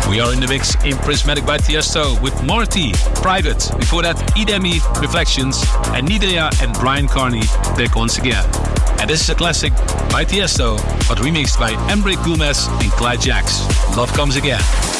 We are in the mix in Prismatic by Tiesto with Morty, Private. Before that, Idemi, Reflections, and Nidea and Brian Carney, Back Once Again. And this is a classic by Tiesto, but remixed by Embrick Gomez and Clyde Jacks. Love Comes Again.